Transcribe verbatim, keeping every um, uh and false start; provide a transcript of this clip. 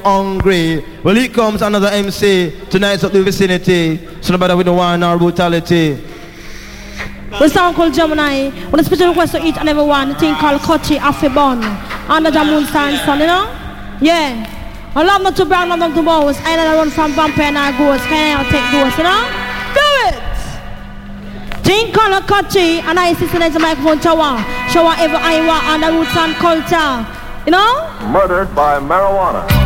hungry. Well, here comes another M C to nice up the vicinity. So nobody with the wine or brutality. We sound called Gemini. With a special request to each and every one. The thing called Kochi Afibon. Under the moon stand sun, you know? Yeah. I love not to brown, love not to bows. I don't run from vampire and I goes. Can I take those, you know? Do it! Thing called Kochi. And I assist in the microphone tower. Show whatever I want on the roots and culture. You know? Murdered by marijuana.